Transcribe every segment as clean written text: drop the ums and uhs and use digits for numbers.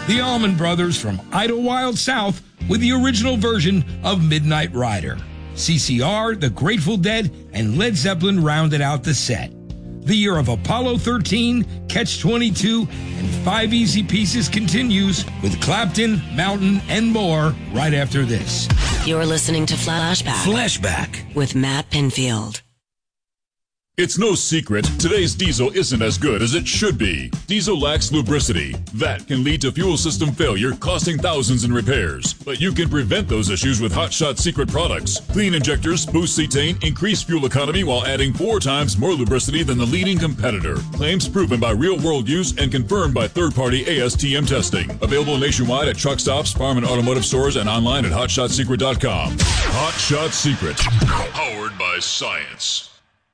The Allman Brothers from Idlewild South with the original version of Midnight Rider. CCR, The Grateful Dead, and Led Zeppelin rounded out the set. The year of Apollo 13, Catch-22, and 5 Easy Pieces continues with Clapton, Mountain, and more right after this. You're listening to Flashback. Flashback With Matt Pinfield. It's no secret, today's diesel isn't as good as it should be. Diesel lacks lubricity. That can lead to fuel system failure, costing thousands in repairs. But you can prevent those issues with Hot Shot Secret products. Clean injectors, boost cetane, increase fuel economy while adding 4 times more lubricity than the leading competitor. Claims proven by real-world use and confirmed by third-party ASTM testing. Available nationwide at truck stops, farm and automotive stores, and online at HotShotSecret.com. Hot Shot Secret. Powered by science.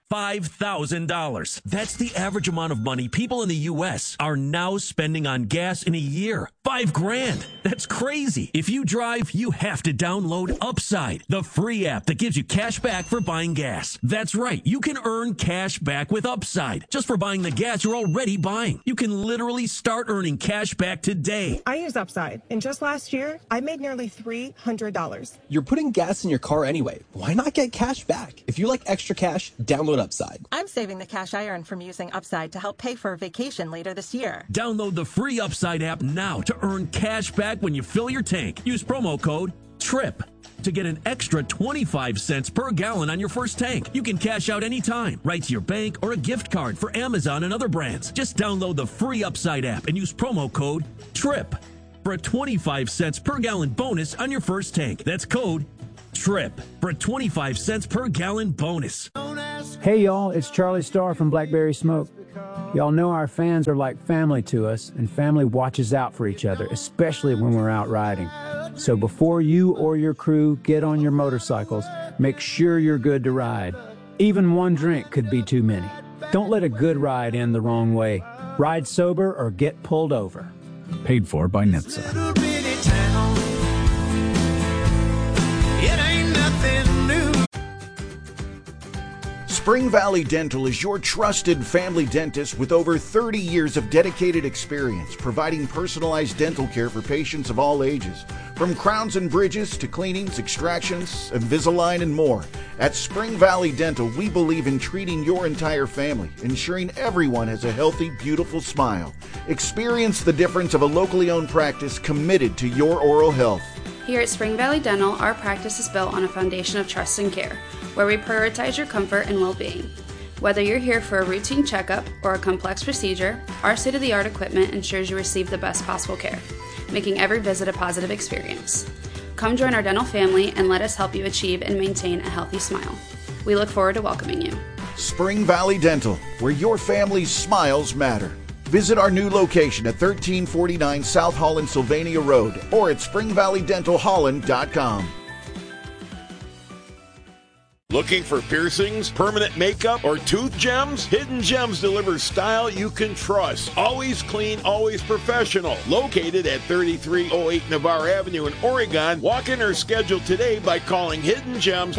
$5,000. That's the average amount of money people in the U.S. are now spending on gas in a year. $5,000. That's crazy. If you drive, you have to download Upside, the free app that gives you cash back for buying gas. That's right. You can earn cash back with Upside just for buying the gas you're already buying. You can literally start earning cash back today. I use Upside, and just last year, I made nearly $300. You're putting gas in your car anyway. Why not get cash back? If you like extra cash, download Upside. I'm saving the cash I earn from using Upside to help pay for a vacation later this year. Download the free Upside app now to earn cash back when you fill your tank. Use promo code TRIP to get an extra 25 cents per gallon on your first tank. You can cash out anytime, right to your bank or a gift card for Amazon and other brands. Just download the free Upside app and use promo code TRIP for a 25 cents per gallon bonus on your first tank. That's code TRIP for a 25 cents per gallon bonus. Hey y'all, it's Charlie Starr from Blackberry Smoke. Y'all know our fans are like family to us, and family watches out for each other, especially when we're out riding. So before you or your crew get on your motorcycles, make sure you're good to ride. Even one drink could be too many. Don't let a good ride end the wrong way. Ride sober or get pulled over. Paid for by NHTSA. Spring Valley Dental is your trusted family dentist with over 30 years of dedicated experience providing personalized dental care for patients of all ages. From crowns and bridges to cleanings, extractions, Invisalign, and more. At Spring Valley Dental, we believe in treating your entire family, ensuring everyone has a healthy, beautiful smile. Experience the difference of a locally owned practice committed to your oral health. Here at Spring Valley Dental, our practice is built on a foundation of trust and care, where we prioritize your comfort and well-being. Whether you're here for a routine checkup or a complex procedure, our state-of-the-art equipment ensures you receive the best possible care, making every visit a positive experience. Come join our dental family and let us help you achieve and maintain a healthy smile. We look forward to welcoming you. Spring Valley Dental, where your family's smiles matter. Visit our new location at 1349 South Holland Sylvania Road or at springvalleydentalholland.com. Looking for piercings, permanent makeup, or tooth gems? Hidden Gems delivers style you can trust. Always clean, always professional. Located at 3308 Navarre Avenue in Oregon. Walk in or schedule today by calling Hidden Gems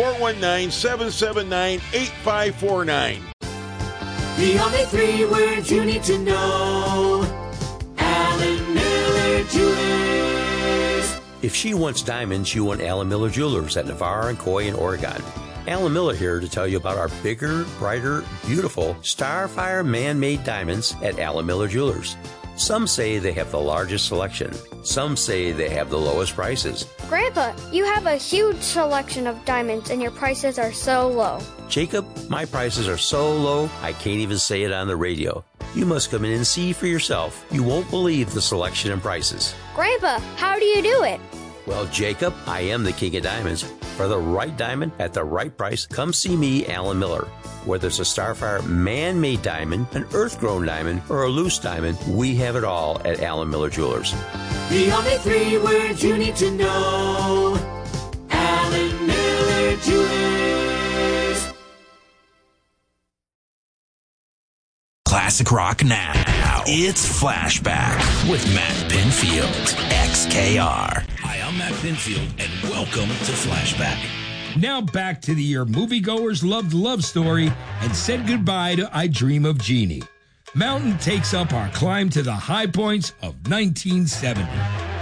419-779-8549. The only 3 words you need to know. Alan Miller Jewelers. If she wants diamonds, you want Alan Miller Jewelers at Navarre and Coy in Oregon. Alan Miller here to tell you about our bigger, brighter, beautiful Starfire man-made diamonds at Alan Miller Jewelers. Some say they have the largest selection. Some say they have the lowest prices. Grandpa, you have a huge selection of diamonds and your prices are so low. Jacob, my prices are so low, I can't even say it on the radio. You must come in and see for yourself. You won't believe the selection and prices. Grandpa, how do you do it? Well, Jacob, I am the king of diamonds. For the right diamond at the right price, come see me, Alan Miller. Whether it's a Starfire man-made diamond, an earth-grown diamond, or a loose diamond, we have it all at Alan Miller Jewelers. The only 3 words you need to know. Alan Miller Jewelers. Classic rock now. It's Flashback with Matt Pinfield, XKR. Hi, I'm Matt Pinfield, and welcome to Flashback. Now back to the year moviegoers loved Love Story and said goodbye to I Dream of Jeannie. Mountain takes up our climb to the high points of 1970.